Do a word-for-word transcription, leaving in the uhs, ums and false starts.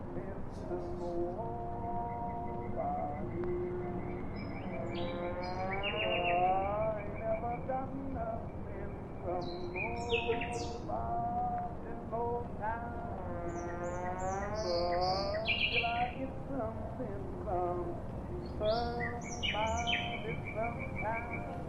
into nobody. I never done nothing from nobody no time. But till I get something from somebody sometime.